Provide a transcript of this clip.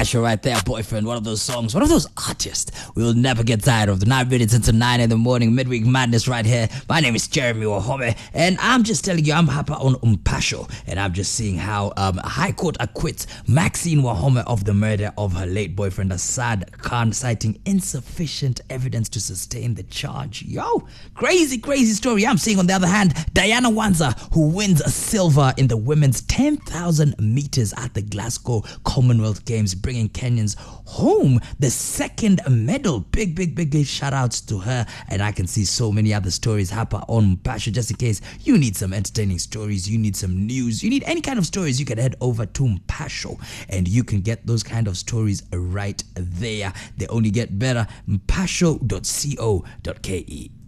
Mpasho right there, Boyfriend. One of those songs, one of those artists we will never get tired of. The 9 minutes into 9 in the morning, midweek madness right here. My name is Jeremy Wahome, and I'm just telling you, I'm happy on Mpasho, and I'm just seeing how High Court acquits Maxine Wahome of the murder of her late boyfriend Asad Khan, citing insufficient evidence to sustain the charge. Yo, crazy story. I'm seeing, on the other hand, Diana Wanza, who wins a silver in the women's 10,000 meters at the Glasgow Commonwealth Games, bringing Kenyans home the second medal. Big shout outs to her. And I can see so many other stories happen on Mpasho. Just in case you need some entertaining stories, you need some news, you need any kind of stories, you can head over to Mpasho and you can get those kind of stories right there. They only get better. Mpasho.co.ke.